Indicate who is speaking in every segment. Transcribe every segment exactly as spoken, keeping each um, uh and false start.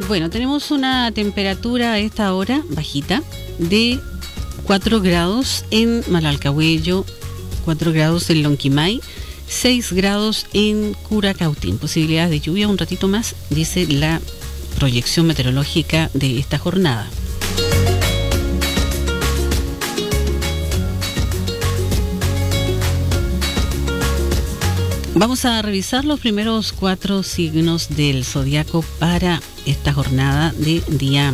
Speaker 1: Bueno, tenemos una temperatura a esta hora bajita de cuatro grados en Malalcahuello, cuatro grados en Lonquimay, seis grados en Curacautín. Posibilidades de lluvia un ratito más, dice la proyección meteorológica de esta jornada. Vamos a revisar los primeros cuatro signos del zodiaco para esta jornada de día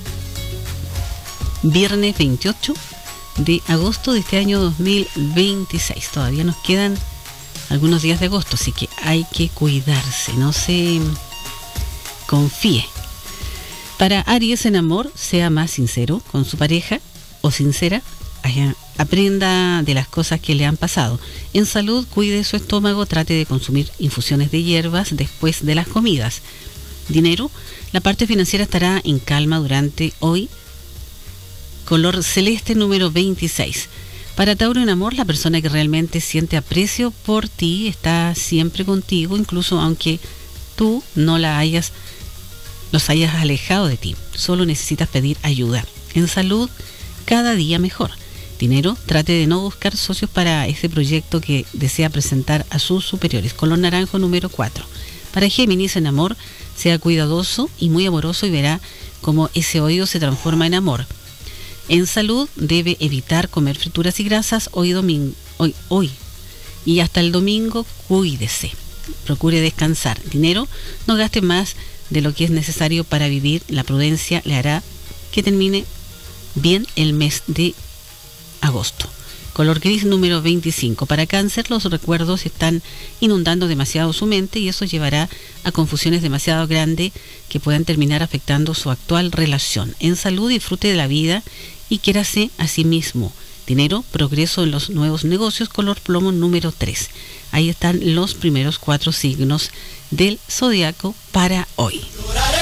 Speaker 1: viernes veintiocho de agosto de este año dos mil veintiséis. Todavía nos quedan algunos días de agosto, así que hay que cuidarse, no se confíe. Para Aries en amor, sea más sincero con su pareja o sincera. Aprenda de las cosas que le han pasado. En salud, cuide su estómago, trate de consumir infusiones de hierbas después de las comidas. Dinero, la parte financiera estará en calma durante hoy. Color celeste número veintiséis. Para Tauro en amor, la persona que realmente siente aprecio por ti está siempre contigo, incluso aunque tú no la hayas, los hayas alejado de ti. Solo necesitas pedir ayuda. En salud, cada día mejor. Dinero, trate de no buscar socios para ese proyecto que desea presentar a sus superiores. Color naranjo número cuatro. Para Géminis en amor, sea cuidadoso y muy amoroso y verá cómo ese odio se transforma en amor. En salud, debe evitar comer frituras y grasas hoy domingo, hoy, hoy. Y hasta el domingo, cuídese. Procure descansar. Dinero, no gaste más de lo que es necesario para vivir. La prudencia le hará que termine bien el mes de agosto. Color gris número veinticinco. Para Cáncer, los recuerdos están inundando demasiado su mente y eso llevará a confusiones demasiado grandes que puedan terminar afectando su actual relación. En salud, disfrute de la vida y quiérase a sí mismo. Dinero, progreso en los nuevos negocios. Color plomo número tres. Ahí están los primeros cuatro signos del zodiaco para hoy.